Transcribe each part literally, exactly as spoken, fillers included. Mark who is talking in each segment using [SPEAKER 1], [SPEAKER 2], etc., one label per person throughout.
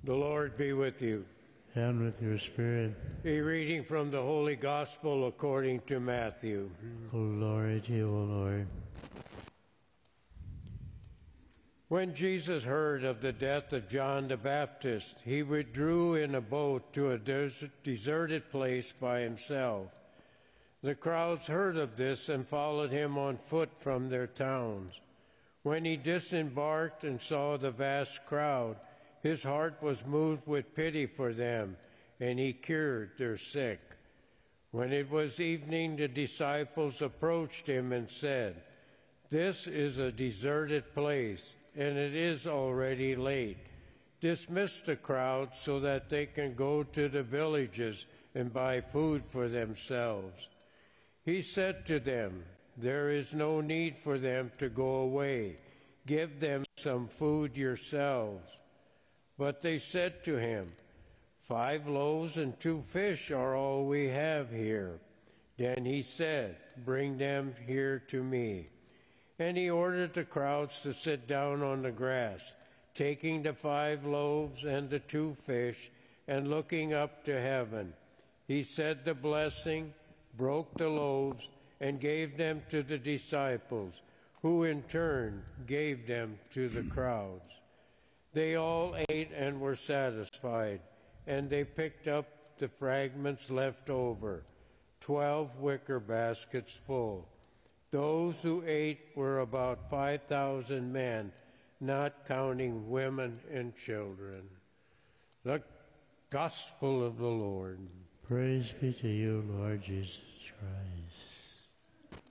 [SPEAKER 1] The Lord be with you.
[SPEAKER 2] And with your spirit.
[SPEAKER 1] A reading from the Holy Gospel according to Matthew.
[SPEAKER 2] Glory to you, O Lord.
[SPEAKER 1] When Jesus heard of the death of John the Baptist, he withdrew in a boat to a desert, deserted place by himself. The crowds heard of this and followed him on foot from their towns. When he disembarked and saw the vast crowd, his heart was moved with pity for them, and he cured their sick. When it was evening, the disciples approached him and said, "This is a deserted place, and it is already late. Dismiss the crowd so that they can go to the villages and buy food for themselves." He said to them, "There is no need for them to go away. Give them some food yourselves." But they said to him, "Five loaves and two fish are all we have here." Then he said, "Bring them here to me." And he ordered the crowds to sit down on the grass, taking the five loaves and the two fish, and looking up to heaven. He said the blessing, broke the loaves, and gave them to the disciples, who in turn gave them to the crowds. They all ate and were satisfied, and they picked up the fragments left over, twelve wicker baskets full. Those who ate were about five thousand men, not counting women and children. The Gospel of the Lord.
[SPEAKER 2] Praise be to you, Lord Jesus Christ.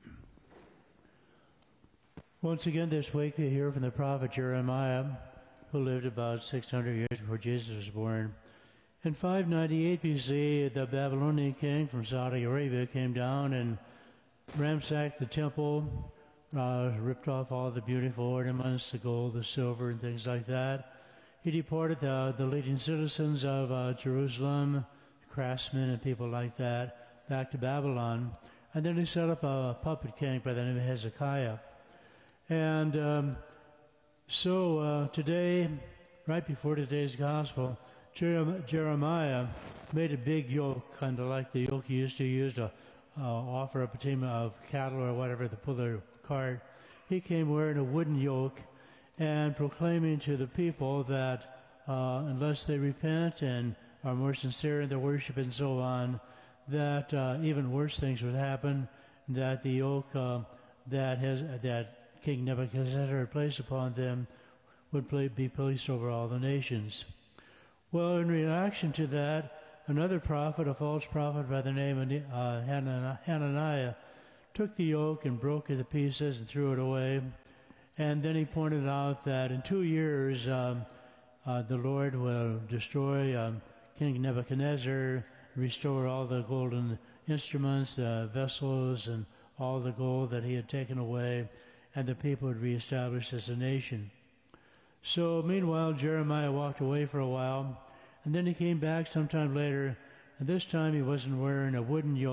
[SPEAKER 2] Once again this week we hear from the prophet Jeremiah, who lived about six hundred years before Jesus was born. In five ninety-eight B C, the Babylonian king from Saudi Arabia came down and ransacked the temple, uh, ripped off all the beautiful ornaments, the gold, the silver, and things like that. He deported the, the leading citizens of uh, Jerusalem, craftsmen and people like that, back to Babylon. And then he set up a puppet king by the name of Hezekiah. And um, so uh, today, right before today's gospel, Jerem- Jeremiah made a big yoke, kind of like the yoke he used to use to uh, offer up a team of cattle or whatever to pull their cart. He came wearing a wooden yoke and proclaiming to the people that uh, unless they repent and are more sincere in their worship and so on, that uh, even worse things would happen, that the yoke uh, that has that King Nebuchadnezzar had placed upon them would play, be placed over all the nations. Well, in reaction to that, another prophet, a false prophet by the name of uh, Hananiah, took the yoke and broke it to pieces and threw it away. And then he pointed out that in two years um, uh, the Lord will destroy um, King Nebuchadnezzar, restore all the golden instruments, uh, vessels, and all the gold that he had taken away, and the people would be established as a nation. So meanwhile, Jeremiah walked away for a while, and then he came back sometime later, and this time he wasn't wearing a wooden yoke.